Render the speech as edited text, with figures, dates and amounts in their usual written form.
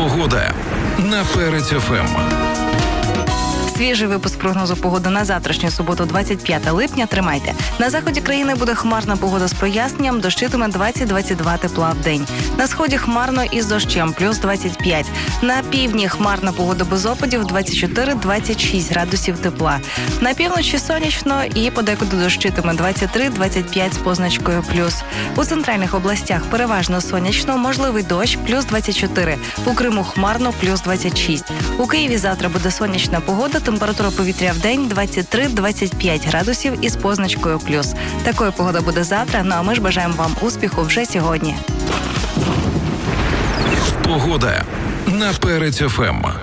Погода на Перець ФМ. Свіжий випуск прогнозу погоди на завтрашню суботу, 25 липня. Тримайте. На заході країни буде хмарна погода з проясненням, дощитиме 20-22 тепла в день. На сході хмарно із дощем, плюс 25. На півдні хмарна погода без опадів, 24-26 градусів тепла. На півночі сонячно і подекуди дощитиме 23-25 з позначкою плюс. У центральних областях переважно сонячно, можливий дощ, плюс 24. У Криму хмарно, плюс 26. У Києві завтра буде сонячна погода, температура повітря в день 23-25 градусів із позначкою плюс. Такою погода буде завтра, ну а ми ж бажаємо вам успіху вже сьогодні. Погода на Перець ФМ.